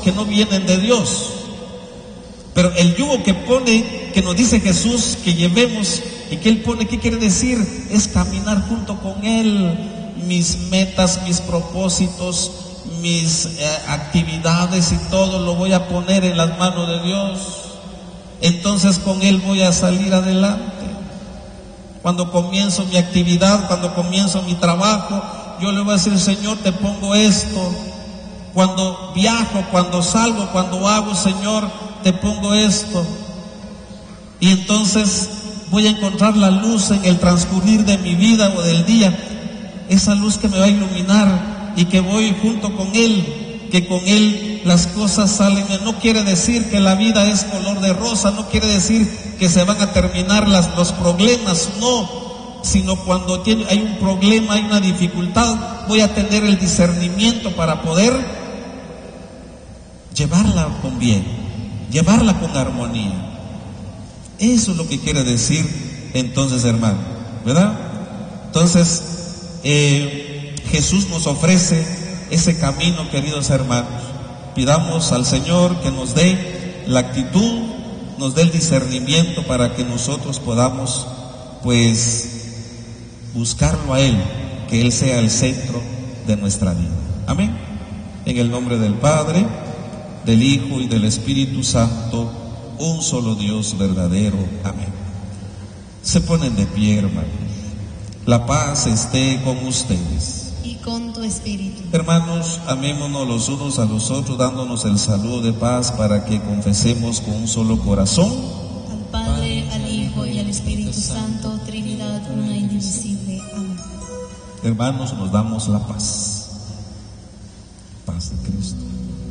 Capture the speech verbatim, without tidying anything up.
que no vienen de Dios. Pero el yugo que pone, que nos dice Jesús que llevemos y que Él pone, ¿qué quiere decir? Es caminar junto con Él. Mis metas, mis propósitos, mis eh, actividades y todo lo voy a poner en las manos de Dios. Entonces con Él voy a salir adelante. Cuando comienzo mi actividad, cuando comienzo mi trabajo, yo le voy a decir: Señor, te pongo esto. Cuando viajo, cuando salgo, cuando hago, Señor, te pongo esto. Y entonces voy a encontrar la luz en el transcurrir de mi vida o del día, esa luz que me va a iluminar y que voy junto con Él, que con Él las cosas salen. No quiere decir que la vida es color de rosa, no quiere decir que se van a terminar las, los problemas, no, sino cuando tiene, hay un problema, hay una dificultad, voy a tener el discernimiento para poder llevarla con bien, llevarla con armonía. Eso es lo que quiere decir entonces, hermano, ¿verdad? Entonces eh, Jesús nos ofrece ese camino, queridos hermanos. Pidamos al Señor que nos dé la actitud, nos dé el discernimiento para que nosotros podamos pues buscarlo a Él, que Él sea el centro de nuestra vida. Amén. En el nombre del Padre, del Hijo y del Espíritu Santo, un solo Dios verdadero. Amén. Se ponen de pie, hermanos. La paz esté con ustedes. Y con tu espíritu. Hermanos, amémonos los unos a los otros, dándonos el saludo de paz para que confesemos con un solo corazón. Al Padre, al Hijo y al Espíritu Santo, Trinidad una indivisible. Amén. Hermanos, nos damos la paz.